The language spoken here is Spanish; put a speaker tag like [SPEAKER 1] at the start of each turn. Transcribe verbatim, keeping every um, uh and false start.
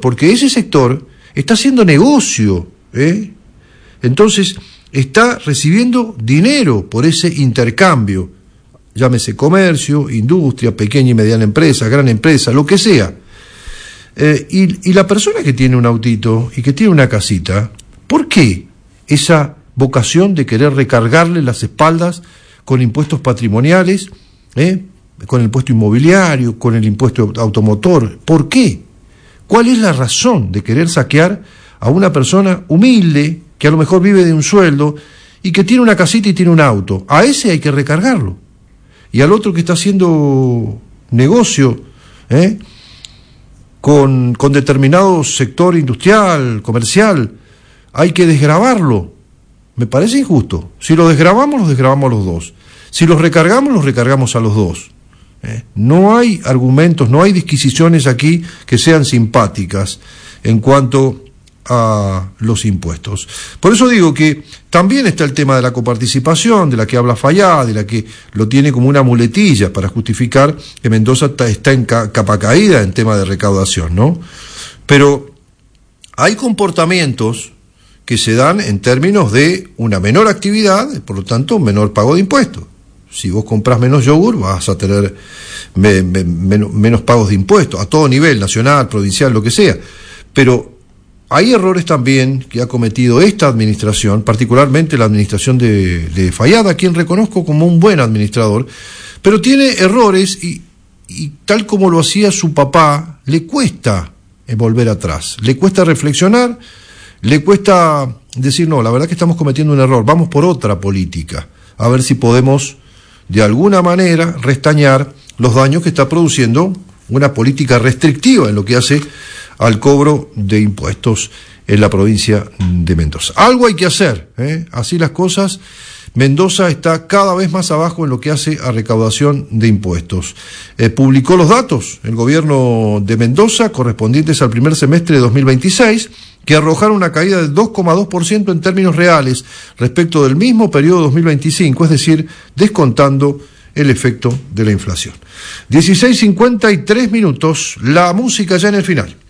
[SPEAKER 1] porque ese sector está haciendo negocio, ¿eh? Entonces está recibiendo dinero por ese intercambio, llámese comercio, industria, pequeña y mediana empresa, gran empresa, lo que sea. Eh, y, y la persona que tiene un autito y que tiene una casita, ¿por qué esa vocación de querer recargarle las espaldas con impuestos patrimoniales, eh, con el impuesto inmobiliario, con el impuesto automotor? ¿Por qué? ¿Cuál es la razón de querer saquear a una persona humilde que a lo mejor vive de un sueldo y que tiene una casita y tiene un auto? A ese hay que recargarlo. Y al otro que está haciendo negocio, ¿eh? con, con determinado sector industrial, comercial, hay que desgravarlo. Me parece injusto. Si lo desgravamos, los desgravamos a los dos. Si los recargamos, los recargamos a los dos. ¿Eh? No hay argumentos, no hay disquisiciones aquí que sean simpáticas en cuanto a los impuestos. Por eso digo que también está el tema de la coparticipación, de la que habla Fayad, de la que lo tiene como una muletilla para justificar que Mendoza está en capa caída en tema de recaudación, ¿no? Pero hay comportamientos que se dan en términos de una menor actividad, por lo tanto, un menor pago de impuestos. Si vos comprás menos yogur, vas a tener me, me, menos, menos pagos de impuestos, a todo nivel, nacional, provincial, lo que sea. Pero hay errores también que ha cometido esta administración, particularmente la administración de, de Fayad, a quien reconozco como un buen administrador, pero tiene errores y, y tal como lo hacía su papá, le cuesta volver atrás, le cuesta reflexionar, le cuesta decir, no, la verdad que estamos cometiendo un error, vamos por otra política, a ver si podemos de alguna manera restañar los daños que está produciendo una política restrictiva en lo que hace al cobro de impuestos en la provincia de Mendoza. Algo hay que hacer, ¿eh? Así las cosas. Mendoza está cada vez más abajo en lo que hace a recaudación de impuestos. Eh, publicó los datos el gobierno de Mendoza correspondientes al primer semestre de dos mil veintiséis, que arrojaron una caída del dos coma dos por ciento en términos reales respecto del mismo periodo dos mil veinticinco, es decir, descontando el efecto de la inflación. dieciséis cincuenta y tres minutos, la música ya en el final.